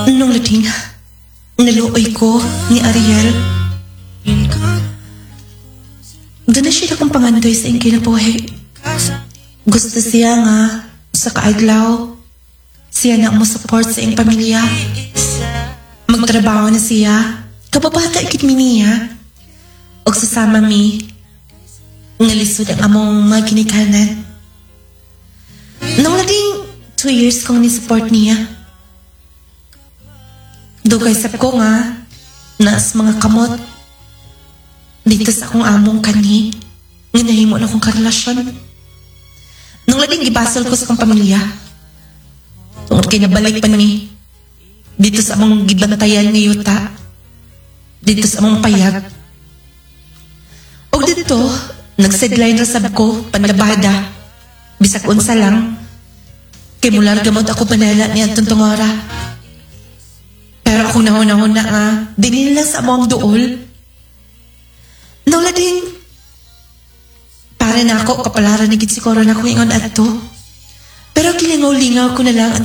Nung lading, naluoy ko ni Ariel. Doon na siya akong pangandoy sa iyong kinabuhi. Gusto siya nga sa kaadlaw. Siya na ang support sa iyong pamilya. Magtrabaho na siya. Kababata ikit mi niya. O sasama mi. Ngalisod ang among mga kinikanan. Nung lading 2 years kong ni-support niya. Dugay sa ko nga, naas mga kamot. Dito sa akong among kani, nginahimo na akong karelasyon. Nung lading gibasol ko sa akong pamilya. Tungkol kay nabalik pa ni, dito sa among gibantayan nga yuta. Dito sa among payag. O dito, nagsidline rasab ko, panlabada. Bisag unsa lang. Kay mula gamot ako panala ni Anton Tongora. Pero akong nahuna-huna nga, dinil lang sa among duol. Nung lading, para na ako, kapalaran na gitsikoro na ko ingon ato. Pero kilingaw-lingaw ko na lang ang